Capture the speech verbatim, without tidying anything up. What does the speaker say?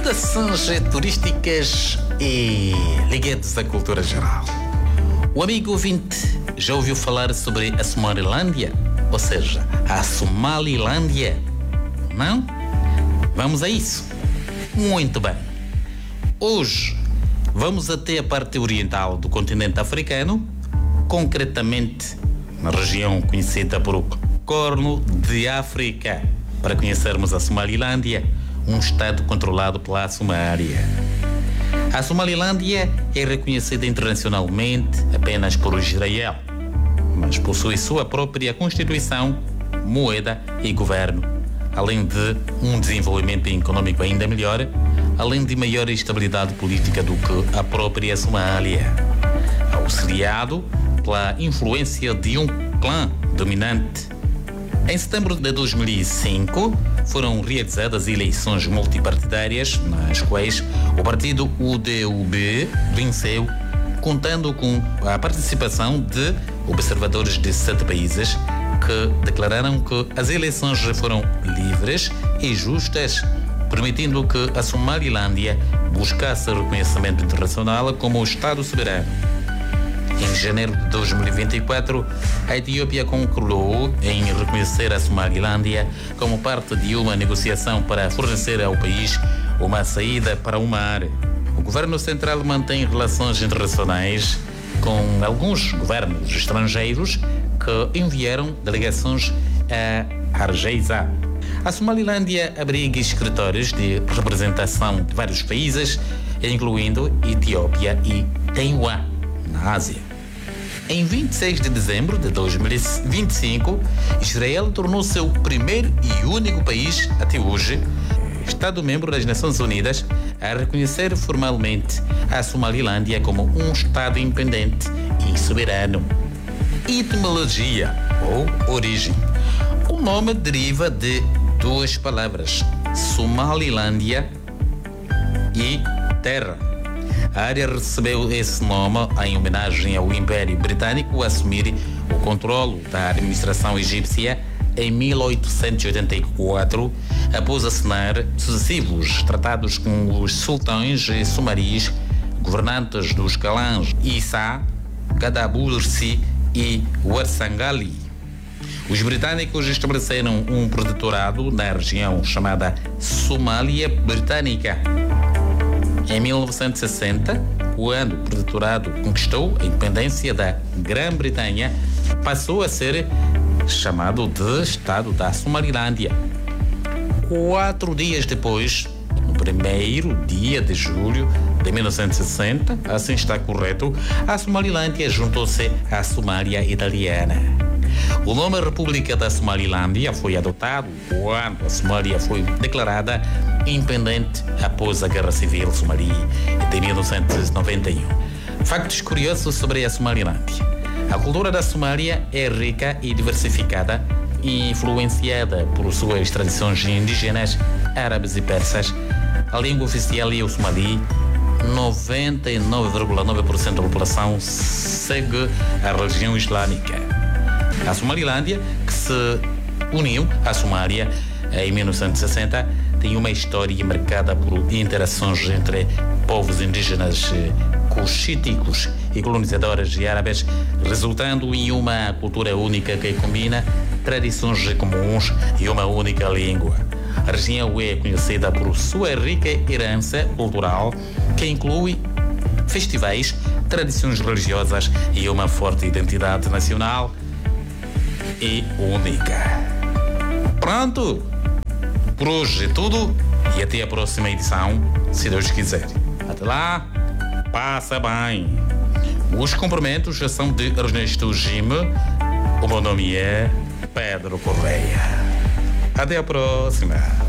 recomendações turísticas e ligadas à cultura geral. O amigo ouvinte já ouviu falar sobre a Somalilândia? Ou seja, a Somalilândia? Não? Vamos a isso. Muito bem. Hoje vamos até a parte oriental do continente africano, concretamente na região conhecida por Corno de África, para conhecermos a Somalilândia, um estado controlado pela Somália. A Somalilândia é reconhecida internacionalmente apenas por Israel, mas possui sua própria constituição, moeda e governo, além de um desenvolvimento econômico ainda melhor, além de maior estabilidade política do que a própria Somália, auxiliado pela influência de um clã dominante. Em setembro de dois mil e cinco, foram realizadas eleições multipartidárias, nas quais o partido U D U B venceu, contando com a participação de observadores de sete países que declararam que as eleições foram livres e justas, permitindo que a Somalilândia buscasse reconhecimento internacional como Estado soberano. Em janeiro de dois mil e vinte e quatro, a Etiópia concordou em reconhecer a Somalilândia como parte de uma negociação para fornecer ao país uma saída para o mar. O governo central mantém relações internacionais com alguns governos estrangeiros que enviaram delegações a Hargeisa. A Somalilândia abriga escritórios de representação de vários países, incluindo Etiópia e Taiwan, na Ásia. Em vinte e seis de dezembro de dois mil e vinte e cinco, Israel tornou-se o primeiro e único país, até hoje, Estado-membro das Nações Unidas, a reconhecer formalmente a Somalilândia como um Estado independente e soberano. Etimologia ou origem. O nome deriva de duas palavras, Somalilândia e terra. A área recebeu esse nome em homenagem ao Império Britânico assumir o controle da administração egípcia em mil oitocentos e oitenta e quatro, após assinar sucessivos tratados com os sultões e somaris, governantes dos clãs Issa, Gadabulsi e Warsangali. Os britânicos estabeleceram um protetorado na região chamada Somália Britânica. Em mil novecentos e sessenta, quando o protetorado conquistou a independência da Grã-Bretanha, passou a ser chamado de Estado da Somalilândia. Quatro dias depois, no primeiro dia de julho de mil novecentos e sessenta, assim está correto, a Somalilândia juntou-se à Somália italiana. O nome República da Somalilândia foi adotado quando a Somália foi declarada independente após a Guerra Civil Somali de mil novecentos e noventa e um. Factos curiosos sobre a Somalilândia. A cultura da Somália é rica e diversificada, influenciada por suas tradições indígenas, árabes e persas. A língua oficial é o somali. noventa e nove vírgula nove por cento da população segue a religião islâmica. A Somalilândia, que se uniu à Somália em mil novecentos e sessenta, tem uma história marcada por interações entre povos indígenas cuxíticos e colonizadores árabes, resultando em uma cultura única que combina tradições comuns e uma única língua. A região é conhecida por sua rica herança cultural, que inclui festivais, tradições religiosas e uma forte identidade nacional e única. Pronto! Por hoje é tudo e até a próxima edição, se Deus quiser. Até lá, passa bem. Os cumprimentos já são de Ernesto Gime. O meu nome é Pedro Correia. Até a próxima.